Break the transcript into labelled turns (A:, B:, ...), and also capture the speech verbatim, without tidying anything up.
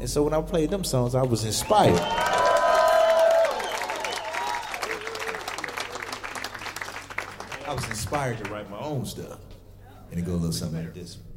A: And so when I played them songs, I was inspired. I was inspired to write my own stuff. And it goes a little something like this.